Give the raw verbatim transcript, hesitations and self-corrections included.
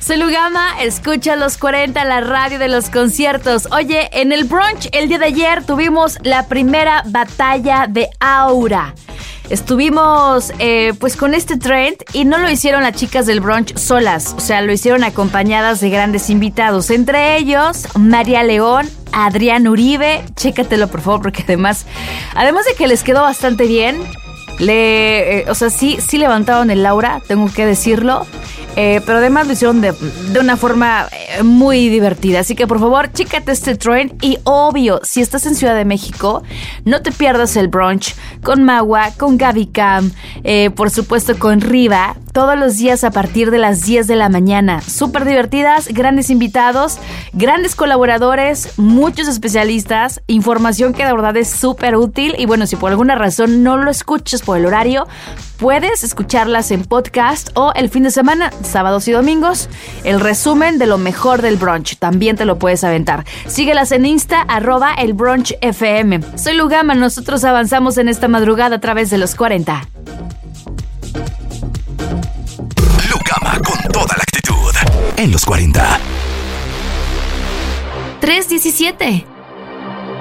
Soy Lugama, escucha los cuarenta, la radio de los conciertos. Oye, en el brunch el día de ayer tuvimos la primera batalla de Aura. Estuvimos eh, pues con este trend y no lo hicieron las chicas del brunch solas, o sea, lo hicieron acompañadas de grandes invitados, entre ellos María León, Adrián Uribe, chécatelo por favor, porque además, además de que les quedó bastante bien, le, eh, o sea, sí, sí levantaron el aura, tengo que decirlo. Eh, pero además lo hicieron de, de una forma eh, muy divertida. Así que por favor, chécate este trend. Y obvio, si estás en Ciudad de México, no te pierdas el brunch con Magua, con Gaby Cam, eh, por supuesto con Riva, todos los días a partir de las diez de la mañana. Súper divertidas, grandes invitados, grandes colaboradores, muchos especialistas, información que de verdad es súper útil. Y bueno, si por alguna razón no lo escuchas por el horario, puedes escucharlas en podcast o el fin de semana, sábados y domingos, el resumen de lo mejor del brunch. También te lo puedes aventar. Síguelas en Insta, arroba el brunch F M. Soy Lugama, nosotros avanzamos en esta madrugada a través de los cuarenta. Lugama con toda la actitud en los cuarenta. tres diecisiete